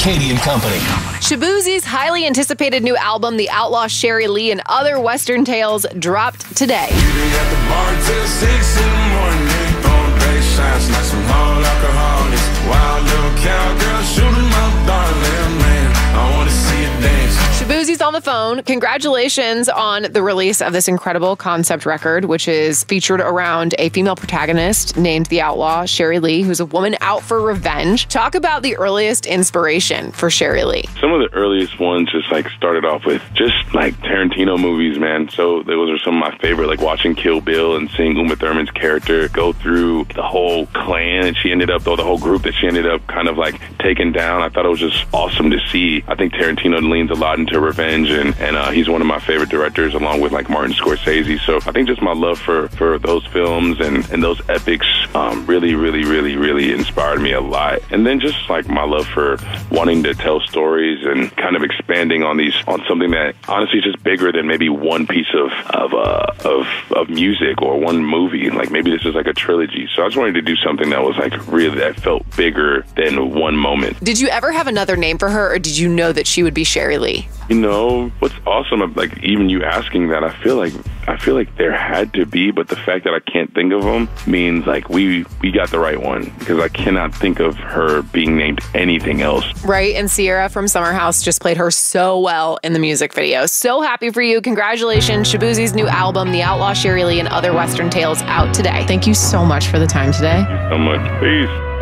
Katie and Company. Shaboozey's highly anticipated new album, The Outlaw, Sherry Lee, and Other Western Tales, dropped today. Shaboozey's on the phone. Congratulations on the release of this incredible concept record, which is featured around a female protagonist named The Outlaw, Sherry Lee, who's a woman out for revenge. Talk about the earliest inspiration for Sherry Lee. Some of the earliest ones just like started off with just like Tarantino movies, man. So those are some of my favorite, like watching Kill Bill and seeing Uma Thurman's character go through the whole clan that she ended up, though the whole group that she ended up kind of like taking down. I thought it was just awesome to see. I think Tarantino leans a lot into revenge, and he's one of my favorite directors, along with like Martin Scorsese. So I think just my love for those films and those epics really inspired me a lot. And then just like my love for wanting to tell stories and kind of expanding on something that honestly is just bigger than maybe one piece of music or one movie. Like maybe this is like a trilogy. So I just wanted to do something that was like really, that felt bigger than one moment. Did you ever have another name for her, or did you know that she would be Sherry Lee? You know, what's awesome, like even you asking that, I feel like there had to be, but the fact that I can't think of them means like we got the right one, because I cannot think of her being named anything else. Right, and Sierra from Summer House just played her so well in the music video. So happy for you. Congratulations. Shaboozey's new album, The Outlaw, Sherry Lee, and Other Western Tales, out today. Thank you so much for the time today. Thank you so much. Peace.